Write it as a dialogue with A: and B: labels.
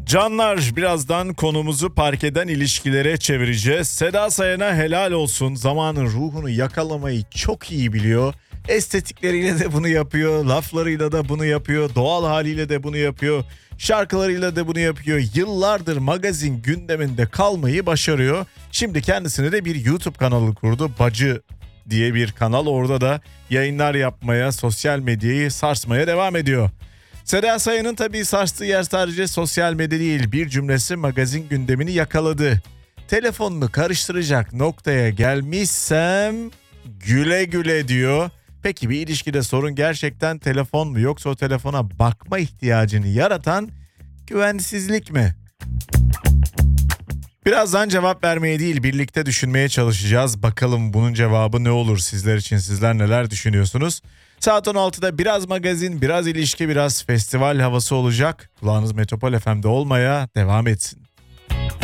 A: Canlar, birazdan konumuzu parkeden ilişkilere çevireceğiz. Seda Sayan'a helal olsun, zamanın ruhunu yakalamayı çok iyi biliyor. Estetikleriyle de bunu yapıyor, laflarıyla da bunu yapıyor, doğal haliyle de bunu yapıyor, şarkılarıyla da bunu yapıyor. Yıllardır magazin gündeminde kalmayı başarıyor. Şimdi kendisine de bir YouTube kanalı kurdu. Bacı diye bir kanal, orada da yayınlar yapmaya, sosyal medyayı sarsmaya devam ediyor. Seda Sayan'ın tabii sarstığı yer sadece sosyal medya değil, bir cümlesi magazin gündemini yakaladı. Telefonunu karıştıracak noktaya gelmişsem güle güle diyor. Peki bir ilişkide sorun gerçekten telefon mu, yoksa o telefona bakma ihtiyacını yaratan güvensizlik mi? Birazdan cevap vermeye değil, birlikte düşünmeye çalışacağız. Bakalım bunun cevabı ne olur sizler için, sizler neler düşünüyorsunuz? Saat 16'da biraz magazin, biraz ilişki, biraz festival havası olacak. Kulağınız Metropol FM'de olmaya devam etsin.